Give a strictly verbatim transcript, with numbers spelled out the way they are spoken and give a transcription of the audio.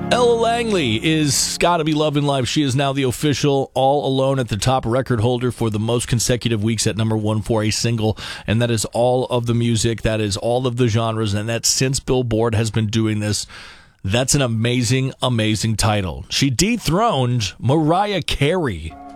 Ella Langley is Gotta Be Lovin' Life. She is now the official All Alone at the Top record holder for the most consecutive weeks at number one for a single, and that is all of the music, that is all of the genres, and that's since Billboard has been doing this. That's an amazing, amazing title. She dethroned Mariah Carey